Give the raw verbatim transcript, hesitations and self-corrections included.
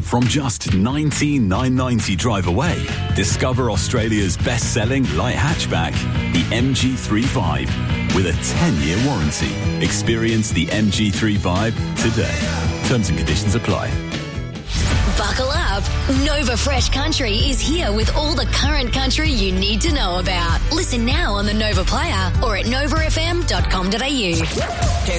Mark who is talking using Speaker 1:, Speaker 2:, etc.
Speaker 1: from just nineteen thousand nine hundred ninety drive away. Discover Australia's best-selling light hatchback, the M G three Vibe, with a ten-year warranty. Experience the M G three Vibe today. Terms and conditions apply.
Speaker 2: Buckle up. Nova Fresh Country is here with all the current country you need to know about. Listen now on the Nova Player or at nova f m dot com dot a u.